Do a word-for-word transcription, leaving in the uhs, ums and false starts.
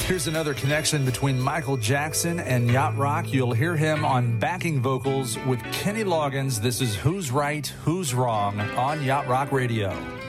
Here's another connection between Michael Jackson and Yacht Rock. You'll hear him on backing vocals with Kenny Loggins. This is Who's Right, Who's Wrong on Yacht Rock Radio.